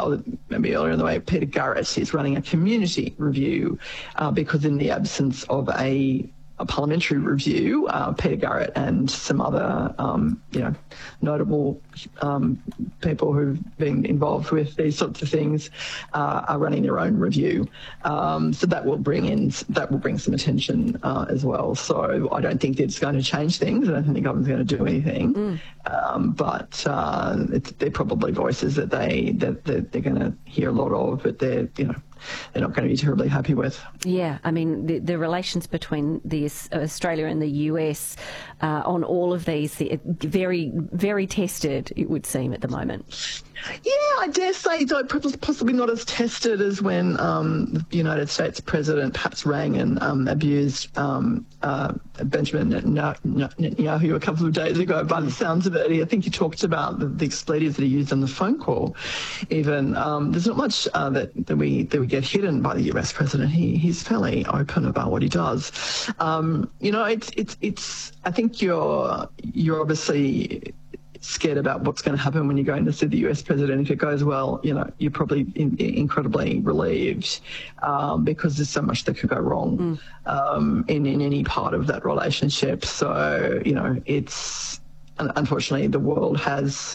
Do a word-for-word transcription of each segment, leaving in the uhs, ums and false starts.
or maybe earlier in the way, Peter Garrett is running a community review uh, because in the absence of a a parliamentary review, uh, Peter Garrett and some other, um, you know, notable um, people who've been involved with these sorts of things uh, are running their own review. Um, so that will bring in, that will bring some attention uh, as well. So I don't think it's going to change things. I don't think the government's going to do anything. Mm. Um, but uh, it's, they're probably voices that they that, that they're going to hear a lot of, but they're, you know, they're not going to be terribly happy with. Yeah, I mean, the, the relations between the Australia and the U S uh, on all of these, very, very tested, it would seem, at the moment. Yeah, I dare say, though, possibly not as tested as when um, the United States President perhaps rang and um, abused um, uh, Benjamin Netanyahu a couple of days ago. By the sounds of it, I think he talked about the, the expletives that he used on the phone call. Even um, there's not much uh, that, that we that we get hidden by the U S President. He he's fairly open about what he does. Um, you know, it's it's it's. I think you're you're obviously scared about what's going to happen when you're going to see the U S President. If it goes well, you know, you're probably in, incredibly relieved um, because there's so much that could go wrong mm. um, in, in any part of that relationship. So, you know, it's, unfortunately, the world has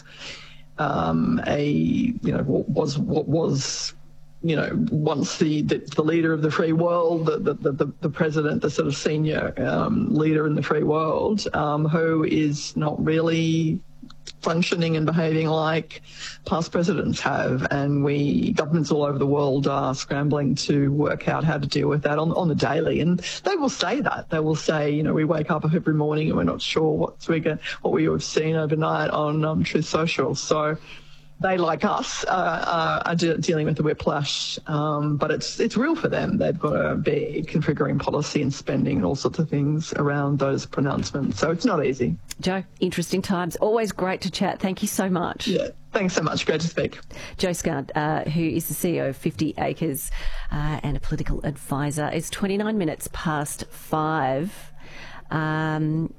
um, a, you know, what was, what was, you know, once the, the, the leader of the free world, the, the, the, the president, the sort of senior um, leader in the free world, um, who is not really functioning and behaving like past presidents have, and we governments all over the world are scrambling to work out how to deal with that on, on the daily. And they will say that they will say, you know, we wake up every morning and we're not sure what's we get, what we have seen overnight on um, Truth Social. So they, like us, uh, uh, are de- dealing with the whiplash, um, but it's it's real for them. They've got to be configuring policy and spending and all sorts of things around those pronouncements. So it's not easy. Jo, interesting times. Always great to chat. Thank you so much. Yeah, thanks so much. Great to speak. Jo Scott, uh, who is the C E O of fifty acres uh, and a political advisor, is twenty-nine minutes past five. Um...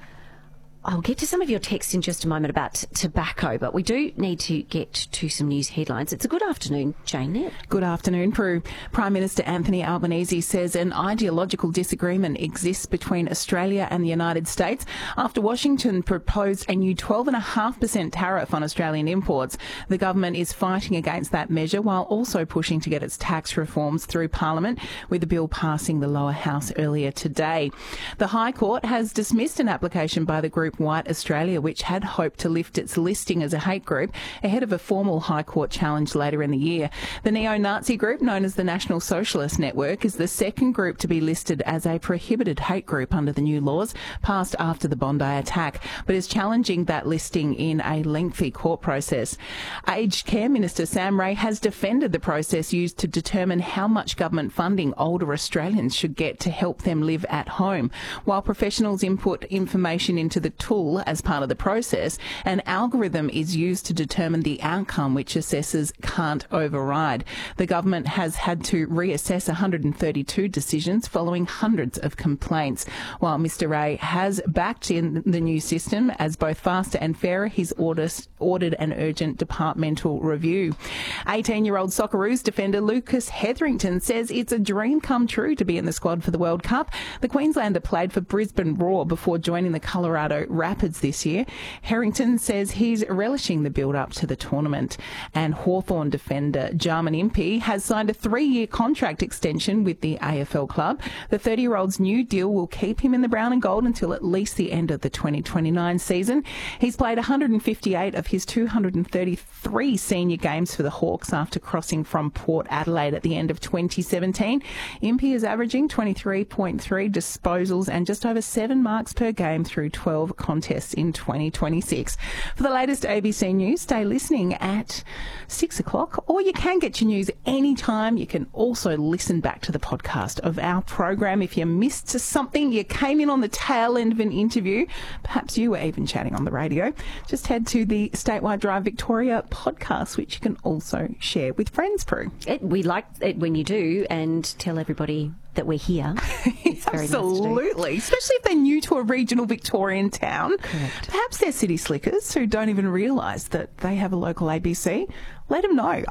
I'll get to some of your texts in just a moment about tobacco, but we do need to get to some news headlines. It's a good afternoon, Jane Nett. Good afternoon, Prue. Prime Minister Anthony Albanese says an ideological disagreement exists between Australia and the United States after Washington proposed a new twelve point five percent tariff on Australian imports. The government is fighting against that measure while also pushing to get its tax reforms through Parliament, with the bill passing the lower house earlier today. The High Court has dismissed an application by the group White Australia, which had hoped to lift its listing as a hate group ahead of a formal High Court challenge later in the year. The neo-Nazi group, known as the National Socialist Network, is the second group to be listed as a prohibited hate group under the new laws passed after the Bondi attack, but is challenging that listing in a lengthy court process. Aged Care Minister Sam Ray has defended the process used to determine how much government funding older Australians should get to help them live at home. While professionals input information into the tool as part of the process, an algorithm is used to determine the outcome, which assessors can't override. The government has had to reassess one hundred thirty-two decisions following hundreds of complaints. While Mr Ray has backed in the new system as both faster and fairer, he's orders, ordered an urgent departmental review. eighteen-year-old Socceroos defender Lucas Hetherington says it's a dream come true to be in the squad for the World Cup. The Queenslander played for Brisbane Roar before joining the Colorado Rapids this year. Harrington says he's relishing the build-up to the tournament. And Hawthorn defender Jarman Impey has signed a three-year contract extension with the A F L club. The thirty-year-old's new deal will keep him in the brown and gold until at least the end of the twenty twenty-nine season. He's played one hundred fifty-eight of his two hundred thirty-three senior games for the Hawks after crossing from Port Adelaide at the end of twenty seventeen. Impey is averaging twenty-three point three disposals and just over seven marks per game through twelve contests in twenty twenty-six. For the latest A B C News, stay listening at six o'clock, or you can get your news anytime. You can also listen back to the podcast of our program if you missed something, you came in on the tail end of an interview, perhaps you were even chatting on the radio. Just head to the Statewide Drive Victoria podcast, which you can also share with friends, Prue. It, we like it when you do, and tell everybody that we're here. It's very Absolutely, nice, especially if they're new to a regional Victorian town. Correct. Perhaps they're city slickers who don't even realise that they have a local A B C. Let them know.